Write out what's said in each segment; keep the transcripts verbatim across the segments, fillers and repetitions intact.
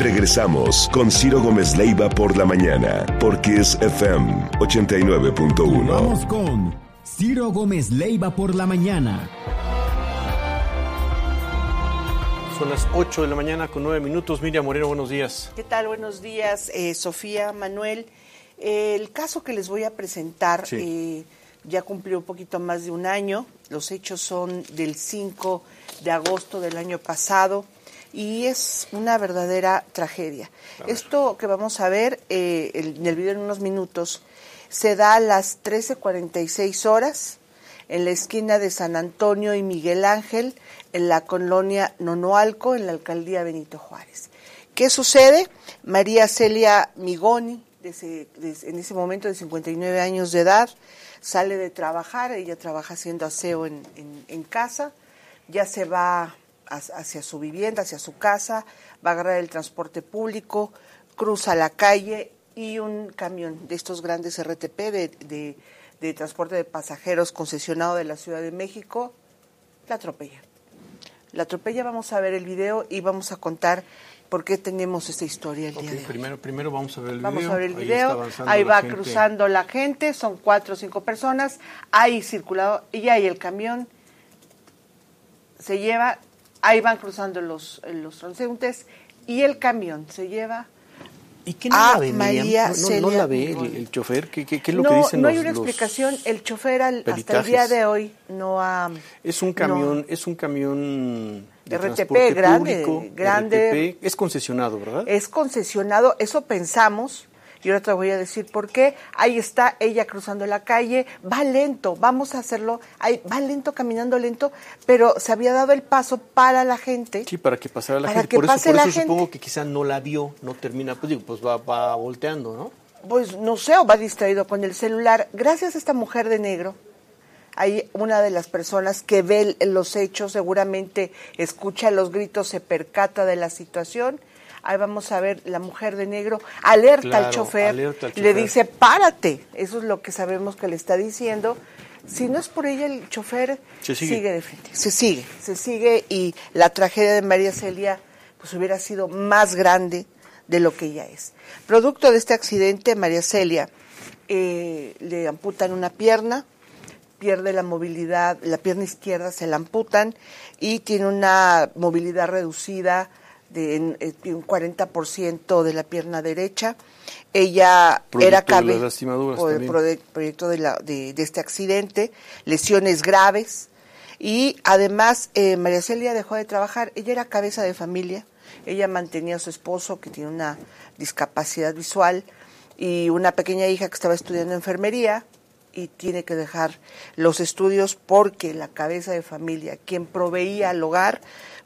Regresamos con Ciro Gómez Leiva por la mañana, por Kiss F M ochenta y nueve punto uno. Vamos con Ciro Gómez Leiva por la mañana. Son las ocho de la mañana con nueve minutos. Miriam Moreno, buenos días. ¿Qué tal? Buenos días, eh, Sofía, Manuel. Eh, el caso que les voy a presentar sí. eh, ya cumplió un poquito más de un año. Los hechos son del cinco de agosto del año pasado y es una verdadera tragedia. Esto que vamos a ver eh, el, en el video en unos minutos se da a las trece cuarenta y seis horas en la esquina de San Antonio y Miguel Ángel, en la colonia Nonoalco, en la alcaldía Benito Juárez. ¿Qué sucede? María Celia Migoni, de ese, de, en ese momento de cincuenta y nueve años de edad, sale de trabajar, ella trabaja haciendo aseo en, en, en casa, ya se va hacia su vivienda, hacia su casa, va a agarrar el transporte público, cruza la calle y un camión de estos grandes R T P de, de, de transporte de pasajeros concesionado de la Ciudad de México, la atropella. La atropella, vamos a ver el video y vamos a contar por qué tenemos esta historia el okay, día de hoy. Primero, primero vamos a ver el vamos video. Vamos a ver el video, ahí, ahí va gente. cruzando la gente, son cuatro o cinco personas, hay circulado y hay el camión, se lleva, ahí van cruzando los, los transeúntes y el camión se lleva ¿Y qué no a la ve, María no, no, Celia no la ve el, el chofer? ¿Qué, qué, qué es lo no, que dicen no los No hay una los explicación. El chofer al, hasta el peritajes? día de hoy no ha... Es un camión, no, es un camión de R T P transporte grande, público, grande. R T P, es concesionado, ¿verdad? Es concesionado, eso pensamos. Y ahora te voy a decir por qué. Ahí está ella cruzando la calle, va lento, vamos a hacerlo, ahí, va lento, caminando lento, pero se había dado el paso para la gente. Sí, para que pasara la para gente. Que por eso, pase por la eso gente. supongo que quizá no la vio, no termina, pues digo, pues va, va volteando, ¿no? Pues no sé, o va distraído con el celular. Gracias a esta mujer de negro, hay una de las personas que ve los hechos, seguramente escucha los gritos, se percata de la situación. Ahí vamos a ver la mujer de negro, alerta, claro, al, chofer, alerta al chofer, le dice, párate. Eso es lo que sabemos que le está diciendo. Si no es por ella, el chofer se sigue. sigue de frente. Se sigue, se sigue y la tragedia de María Celia pues hubiera sido más grande de lo que ella es. Producto de este accidente, María Celia eh, le amputan una pierna, pierde la movilidad, la pierna izquierda se la amputan y tiene una movilidad reducida de en, en un cuarenta por ciento de la pierna derecha. Ella producto era cabe por el proyecto de, la, de, de este accidente, lesiones graves y además eh, María Celia dejó de trabajar. Ella era cabeza de familia, ella mantenía a su esposo que tiene una discapacidad visual y una pequeña hija que estaba estudiando enfermería y tiene que dejar los estudios porque la cabeza de familia, quien proveía al hogar,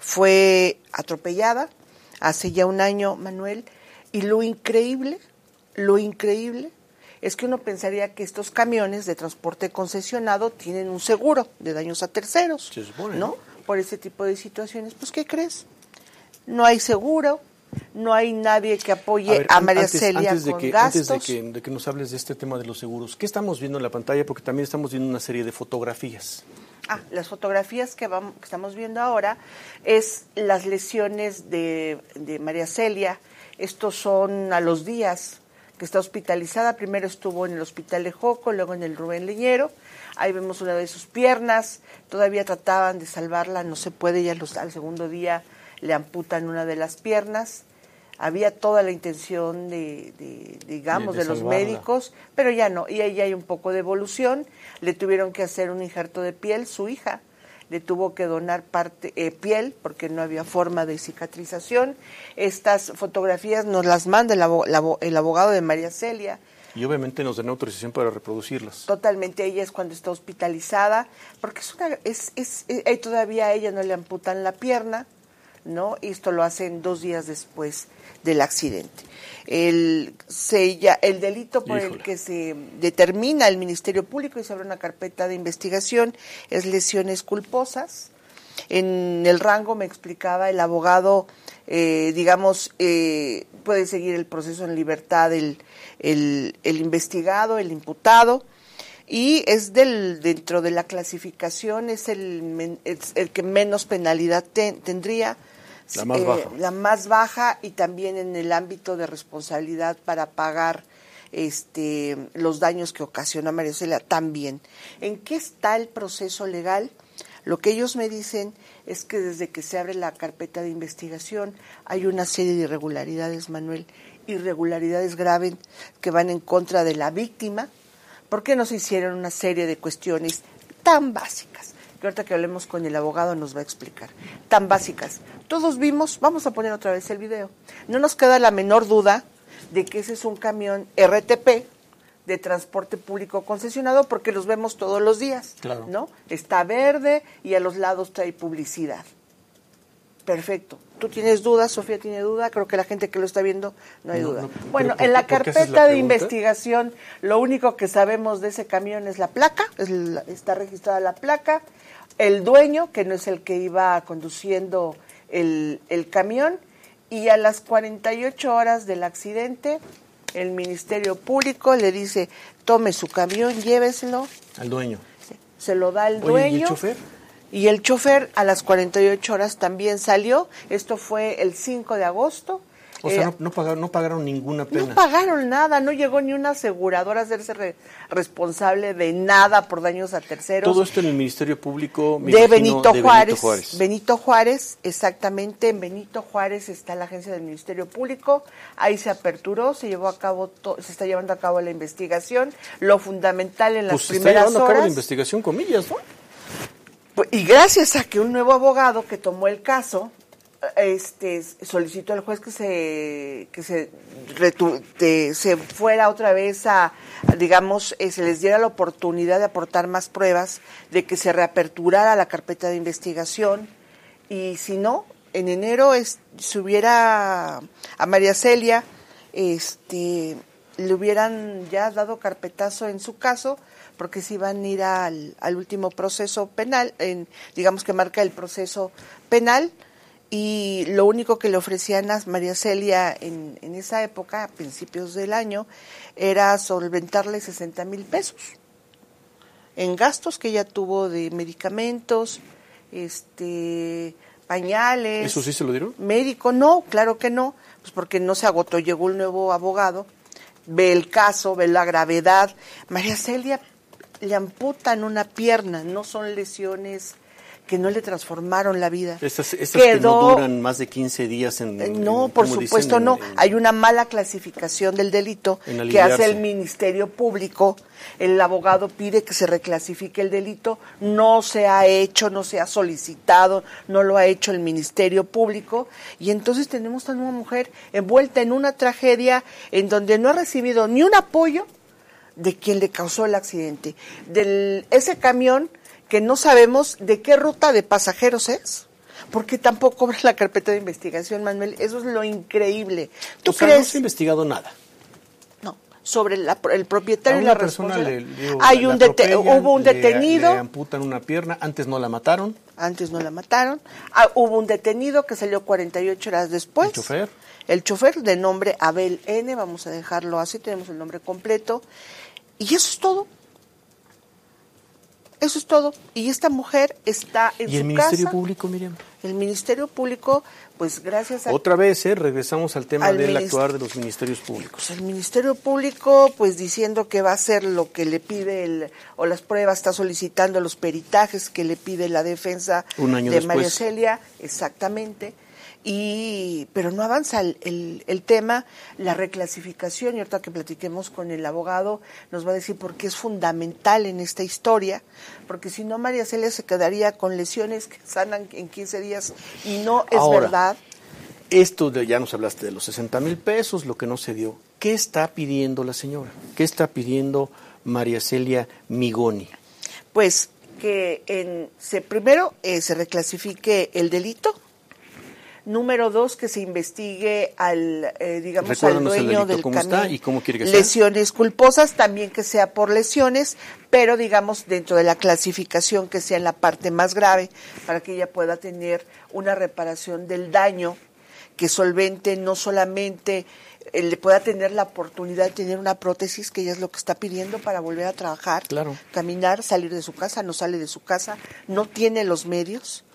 fue atropellada hace ya un año, Manuel, y lo increíble, lo increíble es que uno pensaría que estos camiones de transporte concesionado tienen un seguro de daños a terceros, se supone, ¿no? Por ese tipo de situaciones. Pues, ¿qué crees? No hay seguro, no hay nadie que apoye a, ver, a María antes, Celia antes de con que, gastos. Antes de que, de que nos hables de este tema de los seguros, ¿qué estamos viendo en la pantalla? Porque también estamos viendo una serie de fotografías. Ah, las fotografías que, vamos, que estamos viendo ahora es las lesiones de, de María Celia. Estos son a los días que está hospitalizada. Primero estuvo en el hospital de Joco, luego en el Rubén Leñero. Ahí vemos una de sus piernas. Todavía trataban de salvarla, no se puede. Ya los, al segundo día le amputan una de las piernas. Había toda la intención de, de digamos, de, de, de los médicos, pero ya no, y ahí ya hay un poco de evolución. Le tuvieron que hacer un injerto de piel, su hija le tuvo que donar parte eh, piel porque no había forma de cicatrización. Estas fotografías nos las manda el, abo, la, el abogado de María Celia. Y obviamente nos dan autorización para reproducirlas. Totalmente, ella es cuando está hospitalizada, porque es una, es, es, es, todavía a ella no le amputan la pierna, ¿no? Y esto lo hacen dos días después del accidente. El, se, ya, el delito por Híjole. el que se determina el Ministerio Público y se abre una carpeta de investigación es lesiones culposas. En el rango, me explicaba el abogado, eh, digamos, eh, puede seguir el proceso en libertad el, el, el investigado, el imputado, y es del dentro de la clasificación, es el, es el que menos penalidad ten, tendría, La más eh, baja. La más baja, y también en el ámbito de responsabilidad para pagar este los daños que ocasionó a María Celia también. ¿En qué está el proceso legal? Lo que ellos me dicen es que desde que se abre la carpeta de investigación hay una serie de irregularidades, Manuel, irregularidades graves que van en contra de la víctima. ¿Por qué no se hicieron una serie de cuestiones tan básicas? Que ahorita que hablemos con el abogado nos va a explicar. Tan básicas. Todos vimos, vamos a poner otra vez el video. No nos queda la menor duda de que ese es un camión R T P de transporte público concesionado, porque los vemos todos los días, claro, ¿no? Está verde y a los lados trae publicidad. Perfecto. ¿Tú tienes dudas? ¿Sofía tiene duda? Creo que la gente que lo está viendo no hay no, duda. No, bueno, ¿por, en la por, carpeta la de investigación, lo único que sabemos de ese camión es la placa, es la, está registrada la placa, el dueño, que no es el que iba conduciendo el, el camión, y a las cuarenta y ocho horas del accidente, el Ministerio Público le dice, tome su camión, lléveselo. Al dueño. Se lo da al Oye, dueño. ¿y el chofer? Y el chofer a las cuarenta y ocho horas también salió. Esto fue el cinco de agosto. O sea, eh, no, no, pagaron, no pagaron ninguna pena. No pagaron nada, no llegó ni una aseguradora a hacerse re, responsable de nada por daños a terceros. Todo esto en el Ministerio Público de, imagino, Benito, de Juárez, Benito Juárez. Benito Juárez, exactamente. En Benito Juárez está la agencia del Ministerio Público. Ahí se aperturó, se llevó a cabo, to, se está llevando a cabo la investigación. Lo fundamental en las pues primeras se está llevando horas. a cabo la investigación, comillas, ¿no? Y gracias a que un nuevo abogado que tomó el caso, este solicitó al juez que se que se retu, de, se fuera otra vez a, a digamos eh, se les diera la oportunidad de aportar más pruebas, de que se reaperturara la carpeta de investigación, y si no, en enero es, se hubiera a María Celia este le hubieran ya dado carpetazo en su caso, porque se iban a ir al, al último proceso penal, en, digamos que marca el proceso penal, y lo único que le ofrecían a María Celia en, en esa época, a principios del año, era solventarle sesenta mil pesos en gastos que ella tuvo de medicamentos, este pañales. ¿Eso sí se lo dieron? Médico, no, claro que no, pues porque no se agotó, llegó un nuevo abogado, ve el caso, ve la gravedad. María Celia le amputan una pierna, no son lesiones que no le transformaron la vida. Estas, estas Quedó, que no duran más de quince días en... No, en, por supuesto dicen, no. en, Hay una mala clasificación del delito que hace el Ministerio Público. El abogado pide que se reclasifique el delito. No se ha hecho, no se ha solicitado, no lo ha hecho el Ministerio Público. Y entonces tenemos a una mujer envuelta en una tragedia en donde no ha recibido ni un apoyo de quien le causó el accidente. Del ese camión que no sabemos de qué ruta de pasajeros es, porque tampoco abre la carpeta de investigación, Manuel. Eso es lo increíble. ¿Tú o sea, crees? No se ha investigado nada. No, sobre la, el propietario a y la persona responsabilidad. Le, digo, Hay un dete hubo un le, detenido. Le amputan una pierna, antes no la mataron. Antes no la mataron. Ah, hubo un detenido que salió cuarenta y ocho horas después. El chofer. El chofer, de nombre Abel N., vamos a dejarlo así, tenemos el nombre completo. Y eso es todo. Eso es todo. Y esta mujer está en su casa. ¿Y el Ministerio Público, Miriam? El Ministerio Público, pues gracias a... Otra vez, ¿eh? Regresamos al tema al del minist... actuar de los ministerios públicos. Pues el Ministerio Público, pues diciendo que va a hacer lo que le pide, el, o las pruebas, está solicitando los peritajes que le pide la defensa Un año de después. María Celia, exactamente. Y pero no avanza el, el, el tema, la reclasificación, y ahorita que platiquemos con el abogado nos va a decir por qué es fundamental en esta historia, porque si no María Celia se quedaría con lesiones que sanan en quince días, y no es Ahora, verdad. Esto de, ya nos hablaste de los sesenta mil pesos, lo que no se dio. ¿Qué está pidiendo la señora? ¿Qué está pidiendo María Celia Migoni? Pues que en, se, primero eh, se reclasifique el delito. Número dos, que se investigue al, eh, digamos, al dueño del cómo camión. Está y cómo quiere que sea. Lesiones culposas, también que sea por lesiones, pero digamos dentro de la clasificación que sea en la parte más grave, para que ella pueda tener una reparación del daño que solvente, no solamente eh, le pueda tener la oportunidad de tener una prótesis, que ella es lo que está pidiendo para volver a trabajar, claro. Caminar, salir de su casa, no sale de su casa, no tiene los medios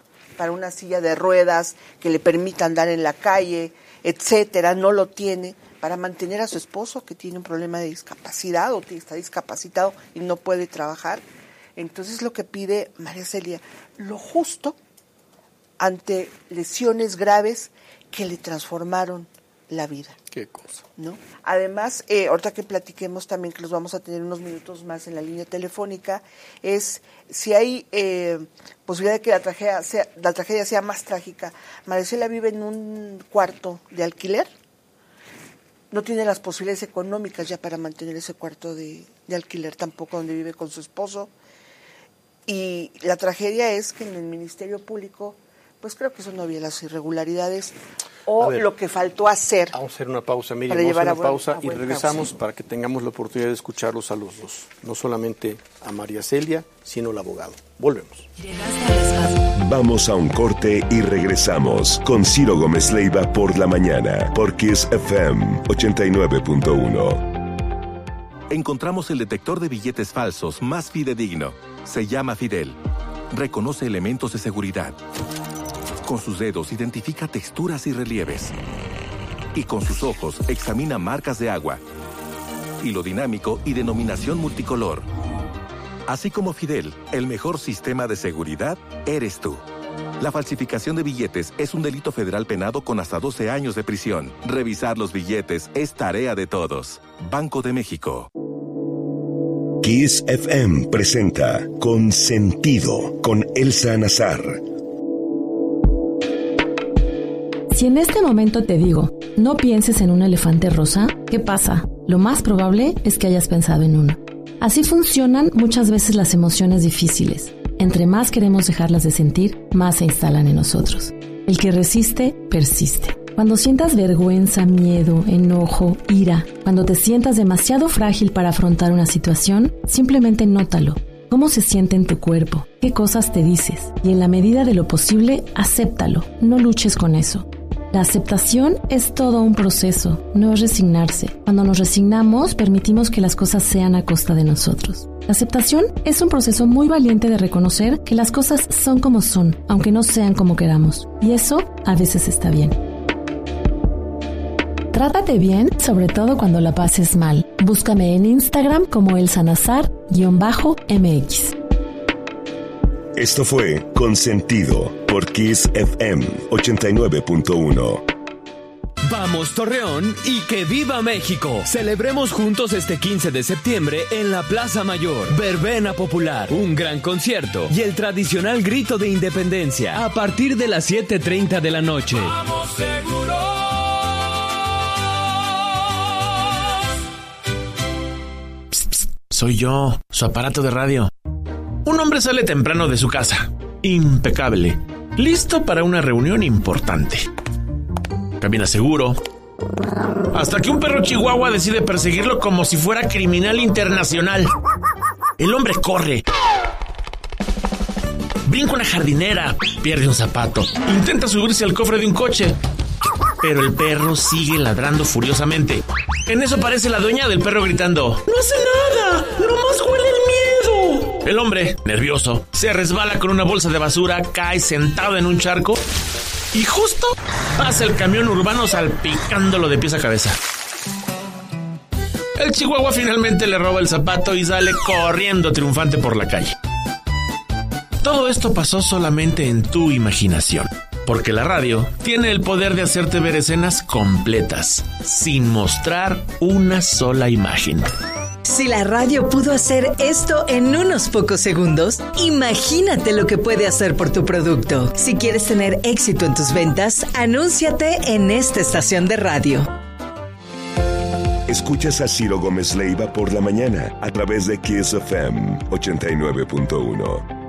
para una silla de ruedas que le permita andar en la calle, etcétera, no lo tiene, para mantener a su esposo que tiene un problema de discapacidad o está discapacitado y no puede trabajar. Entonces lo que pide María Celia, lo justo ante lesiones graves que le transformaron la vida. Qué cosa. ¿No? Además, eh, ahorita que platiquemos también, que los vamos a tener unos minutos más en la línea telefónica, es si hay eh, posibilidad de que la tragedia sea, la tragedia sea más trágica. María Celia vive en un cuarto de alquiler, no tiene las posibilidades económicas ya para mantener ese cuarto de, de alquiler tampoco, donde vive con su esposo, y la tragedia es que en el Ministerio Público, pues creo que eso no había las irregularidades o ver, lo que faltó hacer. Vamos a hacer una pausa, Miriam, vamos a hacer una buen, pausa y regresamos causa. Para que tengamos la oportunidad de escucharlos a los dos, no solamente a María Celia, sino al abogado. Volvemos. Vamos a un corte y regresamos con Ciro Gómez Leiva por la mañana, por Kiss F M ochenta y nueve punto uno. Encontramos el detector de billetes falsos más fidedigno. Se llama Fidel. Reconoce elementos de seguridad. Con sus dedos identifica texturas y relieves. Y con sus ojos examina marcas de agua. Hilo dinámico y denominación multicolor. Así como Fidel, el mejor sistema de seguridad eres tú. La falsificación de billetes es un delito federal penado con hasta doce años de prisión. Revisar los billetes es tarea de todos. Banco de México. Kiss F M presenta Consentido con Elsa Nazar. Si en este momento te digo, no pienses en un elefante rosa, ¿qué pasa? Lo más probable es que hayas pensado en uno. Así funcionan muchas veces las emociones difíciles. Entre más queremos dejarlas de sentir, más se instalan en nosotros. El que resiste, persiste. Cuando sientas vergüenza, miedo, enojo, ira, cuando te sientas demasiado frágil para afrontar una situación, simplemente nótalo. ¿Cómo se siente en tu cuerpo? ¿Qué cosas te dices? Y en la medida de lo posible, acéptalo. No luches con eso. La aceptación es todo un proceso, no es resignarse. Cuando nos resignamos, permitimos que las cosas sean a costa de nosotros. La aceptación es un proceso muy valiente de reconocer que las cosas son como son, aunque no sean como queramos. Y eso a veces está bien. Trátate bien, sobre todo cuando la pases mal. Búscame en Instagram como Elsa Nazar M X. Esto fue Consentido por Kiss F M ochenta y nueve punto uno. Vamos Torreón y que viva México. Celebremos juntos este quince de septiembre en la Plaza Mayor. Verbena popular, un gran concierto y el tradicional grito de independencia a partir de las siete treinta de la noche. ¡Vamos seguros! Psst, psst, soy yo, su aparato de radio. Un hombre sale temprano de su casa, impecable, listo para una reunión importante. Camina seguro, hasta que un perro chihuahua decide perseguirlo como si fuera criminal internacional. El hombre corre, brinca una jardinera, pierde un zapato, intenta subirse al cofre de un coche, pero el perro sigue ladrando furiosamente. En eso aparece la dueña del perro gritando: ¡No hace nada! ¡Nomás huele el miedo! El hombre, nervioso, se resbala con una bolsa de basura, cae sentado en un charco y justo pasa el camión urbano salpicándolo de pies a cabeza. El chihuahua finalmente le roba el zapato y sale corriendo triunfante por la calle. Todo esto pasó solamente en tu imaginación, porque la radio tiene el poder de hacerte ver escenas completas, sin mostrar una sola imagen. Si la radio pudo hacer esto en unos pocos segundos, imagínate lo que puede hacer por tu producto. Si quieres tener éxito en tus ventas, anúnciate en esta estación de radio. Escuchas a Ciro Gómez Leiva por la mañana a través de Kiss F M ochenta y nueve punto uno.